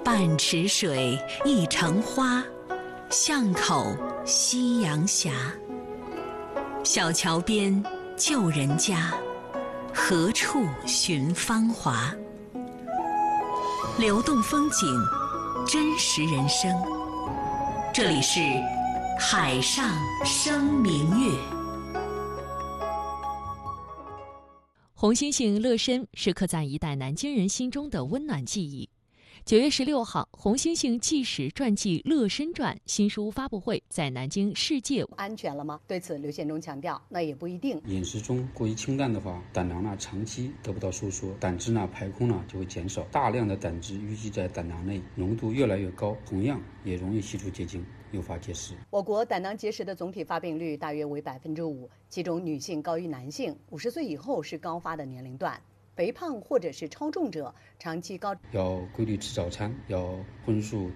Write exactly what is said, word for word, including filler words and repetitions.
半池水一城花，巷口夕阳斜。小桥边旧人家，何处寻芳华？流动风景，真实人生。这里是海上生明月。 红星星乐参是刻在一代南京人心中的温暖记忆。九月十六号，红星星纪实传记《乐参传》新书发布会在南京世界安全了吗？对此，刘宪忠强调，那也不一定。 饮食中过于清淡的话，胆囊呢长期得不到收缩，胆汁呢排空呢就会减少，大量的胆汁淤积在胆囊内，浓度越来越高，同样也容易析出结晶，诱发结石。 我国胆囊结石的总体发病率大约为百分之五，其中女性高于男性，五十岁以后是高发的年龄段。肥胖或者是超重者，长期高要规律吃早餐，要荤素